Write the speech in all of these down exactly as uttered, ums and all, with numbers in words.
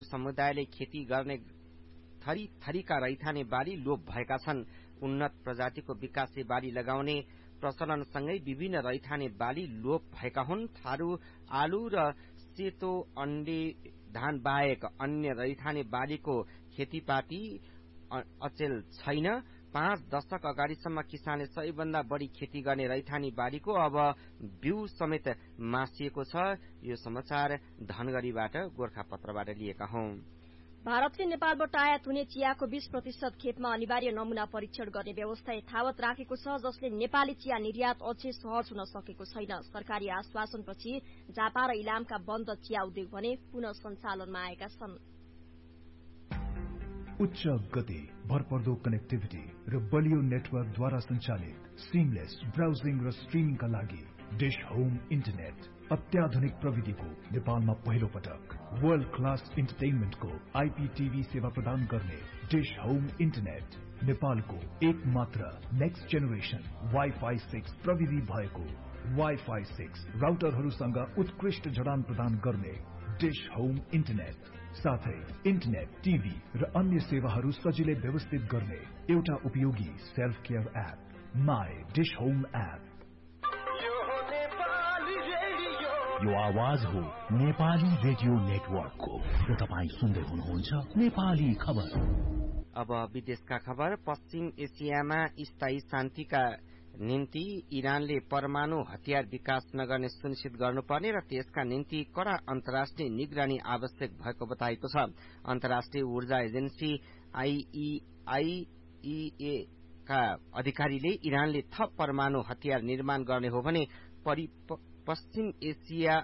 समुदायले खेती गर्ने थरी थरीका रैथाने बाली लोप भएका छन्। उन्नत प्रजातिको विकासे बाली लगाउने प्रचलनसँगै विभिन्न रैथाने बाली लोप भएका हुन्। थारू, आलु र सेतो अन्डे धान बाहेक अन्य रैथाने बालीको खेतीपाती अचेल छैन। पाँच दशक अगाडिसम्म किसानले सबैभन्दा बढी खेती गर्ने रैथाने बालीको अब बिउ समेत मासिएको छ। यो समाचार धनगढ़ीबाट गोरखापत्रबाट लिएका हौं। भारतले नेपालबाट आयात हुने चियाको बीस प्रतिशत खेपमा अनिवार्य नमूना परीक्षण गर्ने व्यवस्था यथावत राखेको छ, जसले नेपाली चिया निर्यात अझै सहज हुन सकेको छैन। सरकारी आश्वासनपछि झापा र इलामका बन्द चिया उद्योग भने पुनः सञ्चालनमा आएका छन्। उच्च गति, भरपर्दो कनेक्टिभिटी र बलियो नेटवर्कद्वारा सञ्चालित सिमलेस ब्राउजिङ र स्ट्रिमिङका लागि डिश होम इन्टरनेट अत्याधुनिक प्रविधिको नेपालमा पहिलो पटक वर्ल्ड क्लास इन्टरटेनमेन्टको आईपीटीभी सेवा प्रदान गर्ने डिश होम इन्टरनेट नेपालको एक मात्र नेक्स्ट जेनेरेसन वाइफाई सिक्स प्रविधि भएको वाइफाई सिक्स राउटरहरूसँग उत्कृष्ट जडान प्रदान गर्ने डिश होम इन्टरनेट, साथै इन्टरनेट, टीभी र अन्य सेवाहरू सजिलै व्यवस्थित गर्ने एउटा उपयोगी self care app my dish home app. यो आवाज हो नेपाली रेडियो नेटवर्कको र तपाईँ सुन्दै हुनुहुन्छ नेपाली खबर। अब विदेशका खबर। पश्चिम एसियामा स्थायी शान्तिका निम्ति इरानले परमाणु हतियार विकास नगर्ने सुनिश्चित गर्नुपर्ने र त्यसका निम्ति कड़ा अन्तर्राष्ट्रिय निगरानी आवश्यक भएको बताएको छ। अन्तर्राष्ट्रिय ऊर्जा एजेन्सी आईईए का अधिकारीले इरानले थप परमाणु हतियार निर्माण गर्ने हो भने पश्चिम एसिया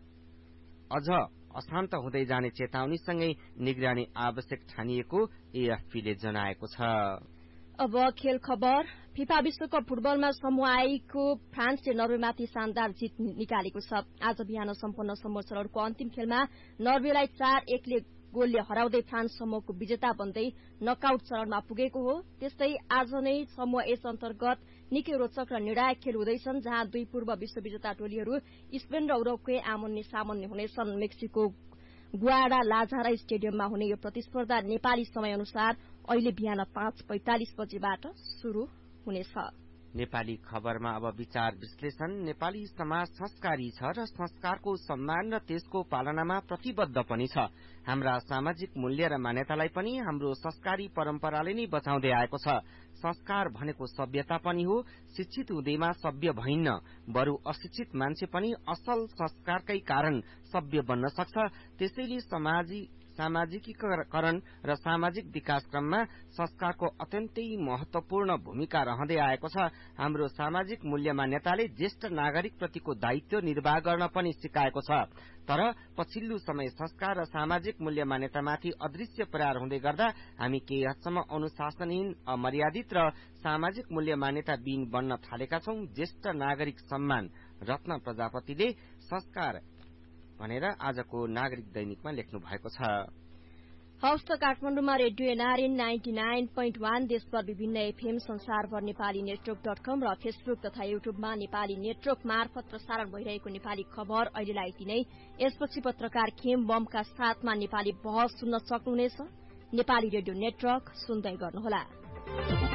अझ अशान्त हुँदै जाने चेतावनीसँगै निगरानी आवश्यक ठानिएको एएफपीले जनाएको छ। अब खेल खबर। फिफा विश्वकप फुटबलमा समूह आईको फ्रान्सले नर्वेमाथि शानदार जित निकालेको छ। आज बिहान सम्पन्न समूह चरणको अन्तिम खेलमा नर्वेलाई चार एकले गोलले हराउँदै फ्रान्स समूहको विजेता बन्दै नकआउट चरणमा पुगेको हो। त्यस्तै आज नै समूह एस अन्तर्गत निकै रोचक र निर्णायक खेल हुँदैछन्, जहाँ दुई पूर्व विश्व विजेता टोलीहरू स्पेन र उरुग्वे आमन्ने सामन्ने हुनेछन्। मेक्सिको गुआडा लाजारा स्टेडियममा हुने यो प्रतिस्पर्धा नेपाली समय अनुसार अहिले बिहान पाँच पैंतालिस बजेबाट शुरू हुनेछ। नेपाली खबरमा अब विचार विश्लेषण। नेपाली समाज संस्कारी छ र संस्कारको सम्मान र त्यसको पालनामा प्रतिबद्ध पनि छ। हाम्रा सामाजिक मूल्य र मान्यतालाई पनि हाम्रो संस्कारी परम्पराले नै बचाउँदै आएको छ। संस्कार भनेको सभ्यता पनि हो। शिक्षित हुँदैमा सभ्य भइन्न, बरु अशिक्षित मान्छे पनि असल संस्कारकै कारण सभ्य बन्न सक्छ। त्यसैले समाजी सामाजिकीकरण र सामाजिक विकास क्रममा संस्कारको अत्यन्तै महत्वपूर्ण भूमिका रहँदै आएको छ। हाम्रो सामाजिक मूल्य मान्यताले ज्येष्ठ नागरिक प्रतिको दायित्व निर्वाह गर्न पनि सिकाएको छ। तर पछिल्लो समय संस्कार र सामाजिक मूल्य मान्यतामाथि अदृश्य प्रहार हुँदै गर्दा हामी केही हदसम्म अनुशासनहीन, अमर्यादित र सामाजिक मूल्य मान्यता बिन बन्न थालेका छौं। ज्येष्ठ नागरिक सम्मान रत्न प्रजापतिले संस्कार भनेर आजको नागरिक दैनिकमा लेख्नु भएको छ। हवस् त काठमाडौँमा radio NRN ninety nine point one, देशभर विभिन्न एफएम, संसारभर नेपाली नेटवर्क डट कम र फेसबुक तथा युट्युबमा नेपाली नेटवर्क मार्फत प्रसारण भइरहेको नेपाली खबर अहिलेलाई यति नै। यसपछि पत्रकार खेम बमका साथमा नेपाली बहस सुन्न सक्नुहुनेछ। नेपाली रेडियो नेटवर्क सुन्दै गर्नुहोला।